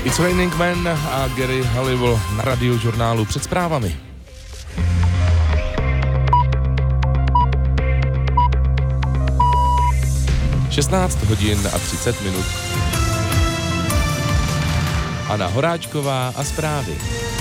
It's Raining Men a Gary Halliwell na Radiožurnálu před zprávami. Šestnáct hodin a 30 minut. Anna Horáčková a zprávy.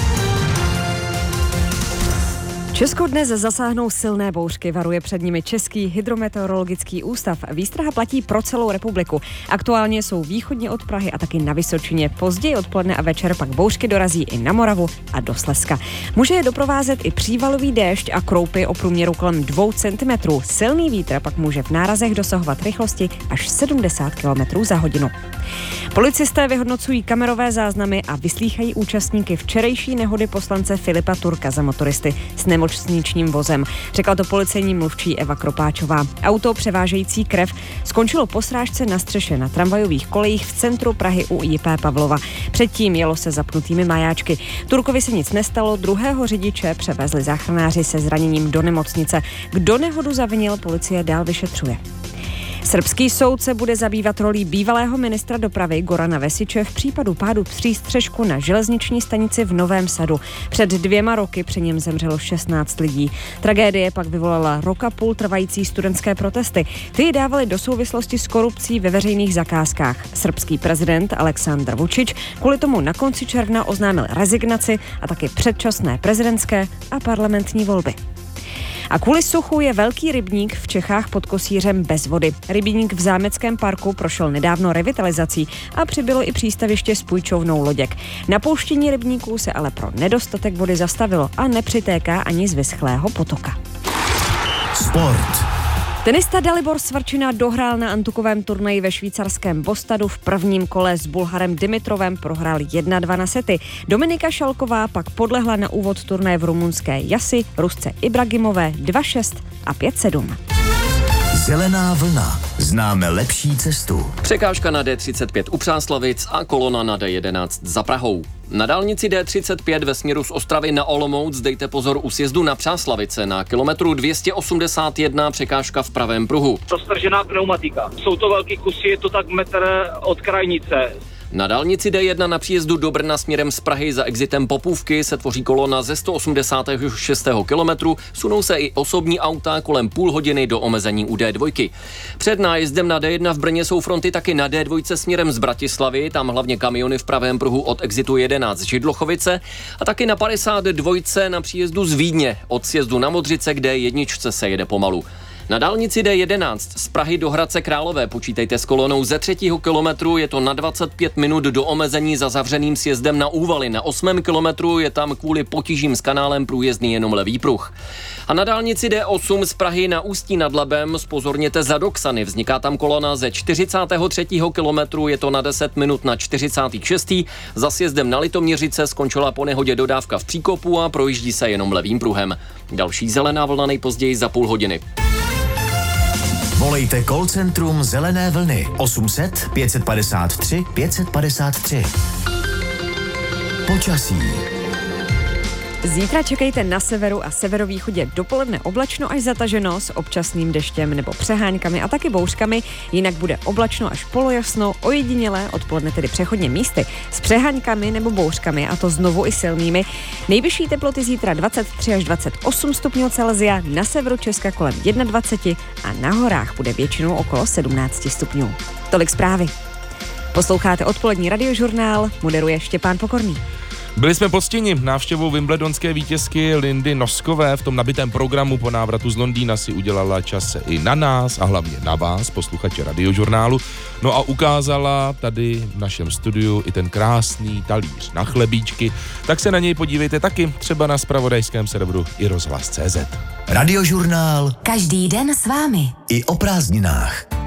Česko dnes zasáhnou silné bouřky, varuje před nimi Český hydrometeorologický ústav. Výstraha platí pro celou republiku. Aktuálně jsou východně od Prahy a taky na Vysočině. Později odpoledne a večer pak bouřky dorazí i na Moravu a do Slezska. Může je doprovázet i přívalový déšť a kroupy o průměru kolem 2 cm. Silný vítr pak může v nárazech dosahovat rychlosti až 70 km za hodinu. Policisté vyhodnocují kamerové záznamy a vyslýchají účastníky včerejší nehody poslance Filipa Turka za motoristy s nemocničním vozem. Řekla to policejní mluvčí Eva Kropáčová. Auto převážející krev skončilo po srážce na střeše na tramvajových kolejích v centru Prahy u JP Pavlova. Předtím jelo se zapnutými majáčky. Turkovi se nic nestalo, druhého řidiče převezli záchranáři se zraněním do nemocnice. Kdo nehodu zavinil, policie dál vyšetřuje. Srbský soud se bude zabývat rolí bývalého ministra dopravy Gorana Vesiče v případu pádu přístřešku na železniční stanici v Novém Sadu. Před 2 roky při něm zemřelo 16 lidí. Tragédie pak vyvolala rok a půl trvající studentské protesty. Ty dávaly do souvislosti s korupcí ve veřejných zakázkách. Srbský prezident Aleksandar Vučić kvůli tomu na konci června oznámil rezignaci a taky předčasné prezidentské a parlamentní volby. A kvůli suchu je velký rybník v Čechách pod Kosířem bez vody. Rybník v Zámeckém parku prošel nedávno revitalizací a přibylo i přístaviště s půjčovnou loděk. Napouštění rybníků se ale pro nedostatek vody zastavilo a nepřitéká ani z vyschlého potoka. Sport. Tenista Dalibor Svarčina dohrál na antukovém turnaji ve švýcarském Bostadu v prvním kole s Bulharem Dimitrovem, prohrál 1-2 na sety. Dominika Šalková pak podlehla na úvod turnaje v rumunské Jasy Rusce Ibragimové 2-6 a 5-7. Zelená vlna. Známe lepší cestu. Překážka na D35 u Přáslavic a kolona na D11 za Prahou. Na dálnici D35 ve směru z Ostravy na Olomouc dejte pozor u sjezdu na Přáslavice. Na kilometru 281 překážka v pravém pruhu. Roztržená pneumatika. Jsou to velký kusy, je to tak metr od krajnice. Na dálnici D1 na příjezdu do Brna směrem z Prahy za exitem Popůvky se tvoří kolona ze 186. kilometru, sunou se i osobní auta kolem půl hodiny do omezení u D2. Před nájezdem na D1 v Brně jsou fronty taky na D2 směrem z Bratislavy, tam hlavně kamiony v pravém pruhu od exitu 11 Židlochovice a taky na 52 na příjezdu z Vídně od sjezdu na Modřice, kde jedničce se jede pomalu. Na dálnici D11 z Prahy do Hradce Králové počítejte s kolonou ze 3. kilometru, je to na 25 minut do omezení za zavřeným sjezdem na Úvaly. Na 8. kilometru je tam kvůli potížím s kanálem průjezdný jenom levý pruh. A na dálnici D8 z Prahy na Ústí nad Labem zpozorněte za Doksany. Vzniká tam kolona ze 43. kilometru, je to na 10 minut na 46. Za sjezdem na Litoměřice skončila po nehodě dodávka v příkopu a projíždí se jenom levým pruhem. Další zelená vlna nejpozději za půl hodiny. Volejte call centrum Zelené vlny 800 553 553. Počasí. Zítra čekejte na severu a severovýchodě dopoledne oblačno až zataženo s občasným deštěm nebo přeháňkami a taky bouřkami, jinak bude oblačno až polojasno, ojedinělé odpoledne tedy přechodně místy s přeháňkami nebo bouřkami a to znovu i silnými. Nejvyšší teploty zítra 23 až 28 stupňů Celsia, na severu Česka kolem 21 a na horách bude většinou okolo 17 stupňů. Tolik zprávy. Posloucháte odpolední radiožurnál, moderuje Štěpán Pokorný. Byli jsme poctěni návštěvou wimbledonské vítězky Lindy Noskové. V tom nabitém programu po návratu z Londýna si udělala čas i na nás a hlavně na vás, posluchače radiožurnálu. No a ukázala tady v našem studiu i ten krásný talíř na chlebíčky. Tak se na něj podívejte taky třeba na zpravodajském serveru iRozhlas.cz. Radiožurnál. Každý den s vámi. I o prázdninách.